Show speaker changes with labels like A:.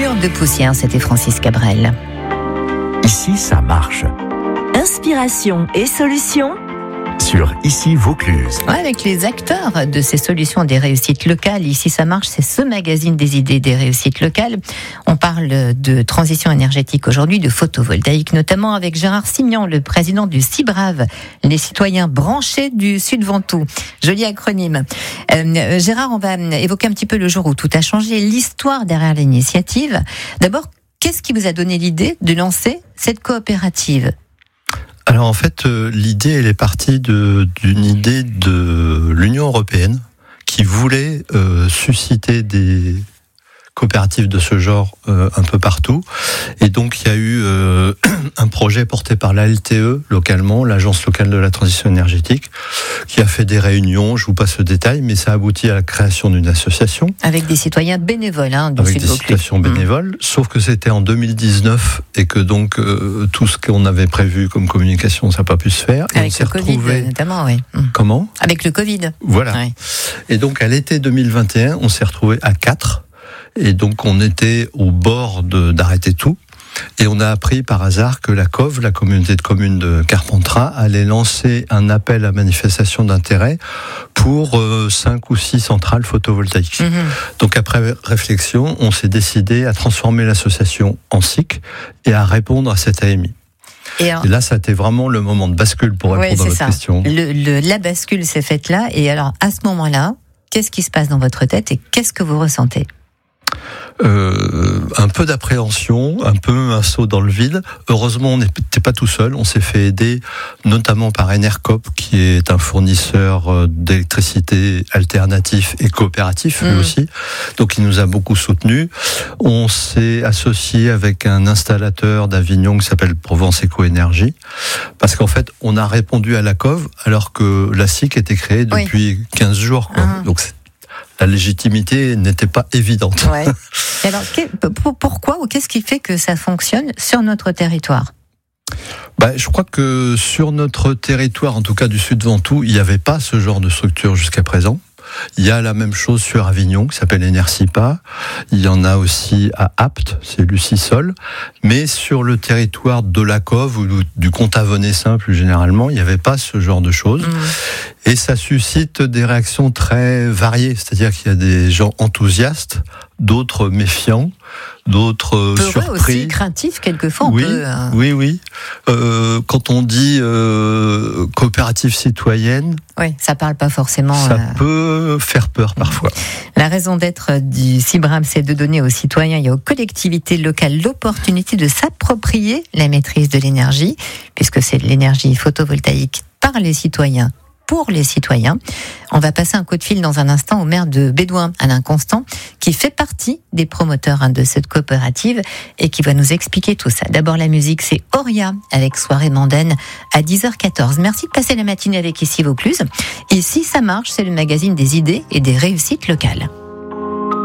A: Mur de poussière, c'était Francis Cabrel.
B: Ici, ça marche.
C: Inspiration et solutions
B: Sur Ici Vaucluse.
A: Ouais, avec les acteurs de ces solutions des réussites locales. Ici, ça marche, c'est ce magazine des idées des réussites locales. On parle de transition énergétique aujourd'hui, de photovoltaïque, notamment avec Gérard Signan, le président du CIBRAV, les citoyens branchés du Sud Ventoux. Joli acronyme. Gérard, on va évoquer un petit peu le jour où tout a changé, l'histoire derrière l'initiative. D'abord, qu'est-ce qui vous a donné l'idée de lancer cette coopérative ?
D: Alors en fait, l'idée, elle est partie d'une idée de l'Union européenne qui voulait susciter des coopératives de ce genre un peu partout. Et donc il y a eu un projet porté par la LTE localement, l'Agence locale de la transition énergétique, qui a fait des réunions, je vous passe le détail, mais ça a abouti à la création d'une association.
A: Avec des citoyens bénévoles du
D: avec
A: Sud
D: des
A: Vaucluse.
D: citations bénévoles, sauf que c'était en 2019 et que donc tout ce qu'on avait prévu comme communication, ça n'a pas pu se faire. Et
A: Avec
D: on s'est
A: le Covid
D: retrouvé...
A: notamment, oui.
D: Comment ?
A: Avec le Covid.
D: Voilà.
A: Ouais.
D: Et donc à l'été 2021, on s'est retrouvé à 4. Et donc on était au bord d'arrêter tout. Et on a appris par hasard que la COV, la communauté de communes de Carpentras, allait lancer un appel à manifestation d'intérêt pour 5 ou 6 centrales photovoltaïques.
A: Mmh.
D: Donc après réflexion, on s'est décidé à transformer l'association en SIC et à répondre à cette AMI. Et là, ça a été vraiment le moment de bascule pour répondre à votre question.
A: La bascule s'est faite là. Et alors, à ce moment-là, qu'est-ce qui se passe dans votre tête et qu'est-ce que vous ressentez ?
D: Un peu d'appréhension, un peu un saut dans le vide. Heureusement, on n'était pas tout seul. On s'est fait aider, notamment par Enercop, qui est un fournisseur d'électricité alternatif et coopératif, lui aussi. Donc, il nous a beaucoup soutenus. On s'est associé avec un installateur d'Avignon qui s'appelle Provence Éco-Énergie, parce qu'en fait, on a répondu à la COV alors que la SIC était créée depuis 15 jours. Quoi. Donc, la légitimité n'était pas évidente.
A: Ouais. Et alors, pourquoi ou qu'est-ce qui fait que ça fonctionne sur notre territoire ?
D: Je crois que sur notre territoire, en tout cas du Sud Ventoux, il n'y avait pas ce genre de structure jusqu'à présent. Il y a la même chose sur Avignon, qui s'appelle Enercipa. Il y en a aussi à Apt, c'est Lucisol. Mais sur le territoire de la Cove ou du Comte-Avesnessin, plus généralement, il n'y avait pas ce genre de choses. Et ça suscite des réactions très variées. C'est-à-dire qu'il y a des gens enthousiastes, d'autres méfiants, d'autres surpris.
A: Aussi craintifs, quelquefois.
D: Oui. Quand on dit coopérative citoyenne,
A: ça parle pas forcément.
D: Ça peut faire peur parfois.
A: La raison d'être du CIBRAV, c'est de donner aux citoyens et aux collectivités locales l'opportunité de s'approprier la maîtrise de l'énergie, puisque c'est de l'énergie photovoltaïque par les citoyens. Pour les citoyens. On va passer un coup de fil dans un instant au maire de Bédouin, Alain Constant, qui fait partie des promoteurs de cette coopérative et qui va nous expliquer tout ça. D'abord, la musique, c'est Auria avec Soirée mondaine à 10h14. Merci de passer la matinée avec Ici Vaucluse. Ici, ça marche, c'est le magazine des idées et des réussites locales.